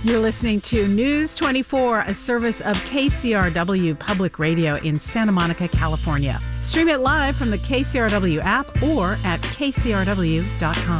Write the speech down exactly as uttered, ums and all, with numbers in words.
You're listening to News twenty-four, a service of K C R W Public Radio in Santa Monica, California. Stream it live from the K C R W app or at K C R W dot com.